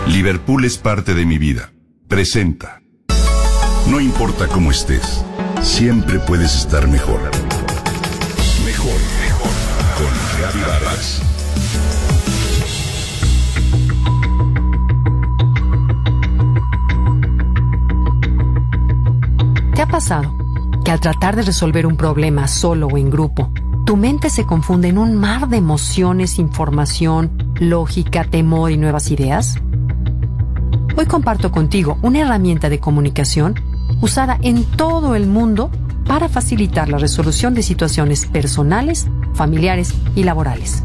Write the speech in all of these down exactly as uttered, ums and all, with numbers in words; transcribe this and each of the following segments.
Liverpool es parte de mi vida. Presenta. No importa cómo estés, siempre puedes estar mejor. Mejor, mejor. Con Gaby Vargas. ¿Te ha pasado que al tratar de resolver un problema solo o en grupo, tu mente se confunde en un mar de emociones, información, lógica, temor y nuevas ideas? Hoy comparto contigo una herramienta de comunicación usada en todo el mundo para facilitar la resolución de situaciones personales, familiares y laborales.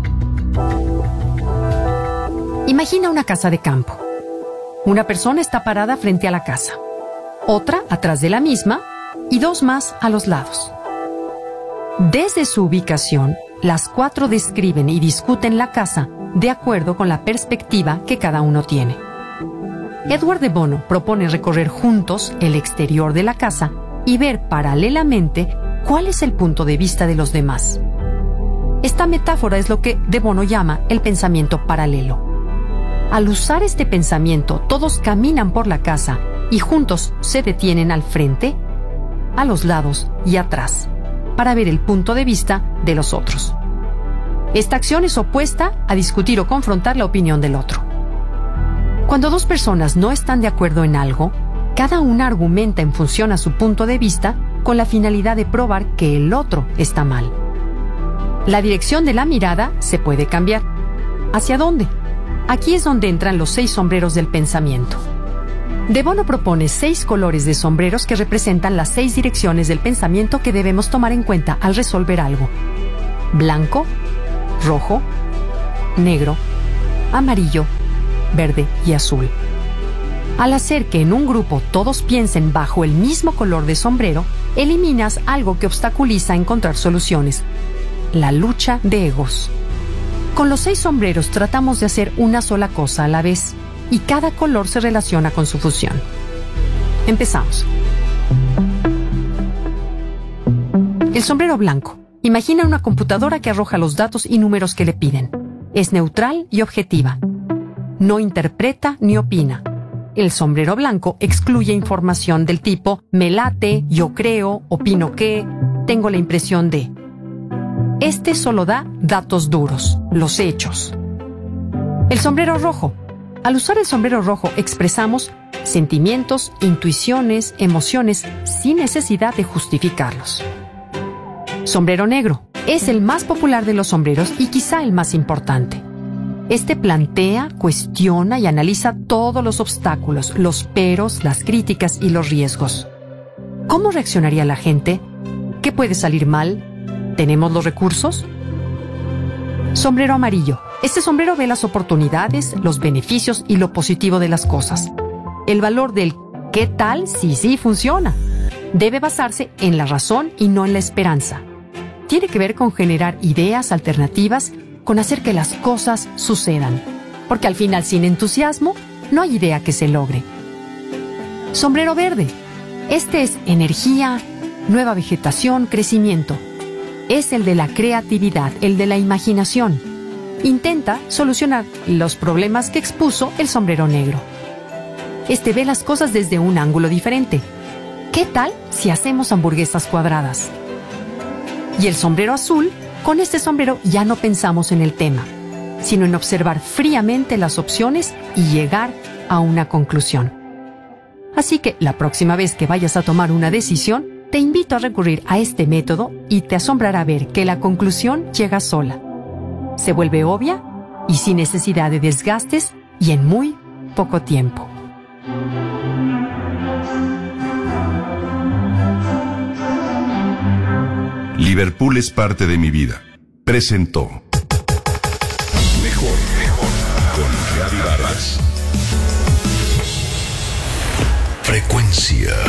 Imagina una casa de campo. Una persona está parada frente a la casa, otra atrás de la misma y dos más a los lados. Desde su ubicación, las cuatro describen y discuten la casa de acuerdo con la perspectiva que cada uno tiene. Edward de Bono propone recorrer juntos el exterior de la casa y ver paralelamente cuál es el punto de vista de los demás. Esta metáfora es lo que de Bono llama el pensamiento paralelo. Al usar este pensamiento, todos caminan por la casa y juntos se detienen al frente, a los lados y atrás, para ver el punto de vista de los otros. Esta acción es opuesta a discutir o confrontar la opinión del otro. Cuando dos personas no están de acuerdo en algo, cada una argumenta en función a su punto de vista con la finalidad de probar que el otro está mal. La dirección de la mirada se puede cambiar. ¿Hacia dónde? Aquí es donde entran los seis sombreros del pensamiento. De Bono propone seis colores de sombreros que representan las seis direcciones del pensamiento que debemos tomar en cuenta al resolver algo: blanco, rojo, negro, amarillo, verde y azul. Al hacer que en un grupo todos piensen bajo el mismo color de sombrero, eliminas algo que obstaculiza encontrar soluciones: la lucha de egos. Con los seis sombreros tratamos de hacer una sola cosa a la vez, y cada color se relaciona con su fusión. Empezamos. El sombrero blanco. Imagina una computadora que arroja los datos y números que le piden. Es neutral y objetiva. No interpreta ni opina. El sombrero blanco excluye información del tipo me late, yo creo, opino que, tengo la impresión de. Este solo da datos duros, los hechos. El sombrero rojo. Al usar el sombrero rojo expresamos sentimientos, intuiciones, emociones sin necesidad de justificarlos. Sombrero negro. Es el más popular de los sombreros y quizá el más importante. Este plantea, cuestiona y analiza todos los obstáculos, los peros, las críticas y los riesgos. ¿Cómo reaccionaría la gente? ¿Qué puede salir mal? ¿Tenemos los recursos? Sombrero amarillo. Este sombrero ve las oportunidades, los beneficios y lo positivo de las cosas. El valor del ¿qué tal si sí funciona? Debe basarse en la razón y no en la esperanza. Tiene que ver con generar ideas alternativas, con hacer que las cosas sucedan, porque al final sin entusiasmo no hay idea que se logre. Sombrero verde. Este es energía, nueva vegetación, crecimiento. Es el de la creatividad, el de la imaginación. Intenta solucionar los problemas que expuso el sombrero negro. Este ve las cosas desde un ángulo diferente. ¿Qué tal si hacemos hamburguesas cuadradas? Y el sombrero azul. Con este sombrero ya no pensamos en el tema, sino en observar fríamente las opciones y llegar a una conclusión. Así que la próxima vez que vayas a tomar una decisión, te invito a recurrir a este método y te asombrará ver que la conclusión llega sola. Se vuelve obvia y sin necesidad de desgastes y en muy poco tiempo. Liverpool es parte de mi vida. Presentó. Mejor, mejor. Con Gaby Vargas. Frecuencia.